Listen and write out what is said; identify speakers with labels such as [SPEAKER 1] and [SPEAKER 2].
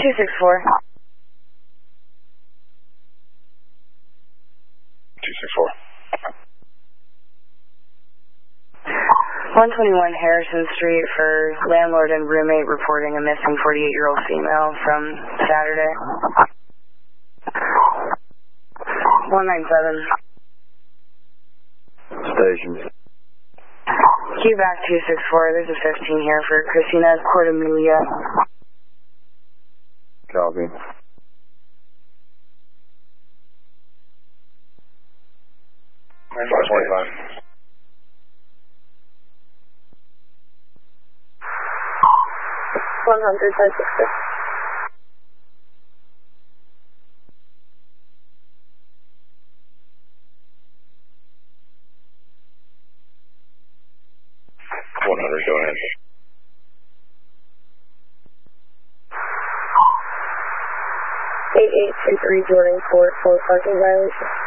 [SPEAKER 1] 264.
[SPEAKER 2] 264.
[SPEAKER 1] 121 Harrison Street for landlord and roommate reporting a missing 48-year-old female from Saturday. 197.
[SPEAKER 2] Station.
[SPEAKER 1] Q back 264. There's a 15 here for Christina Cordemelia.
[SPEAKER 2] Copy. 525.
[SPEAKER 1] 100, 566.
[SPEAKER 2] Go ahead.
[SPEAKER 1] 8823 Jordan Court for parking violation.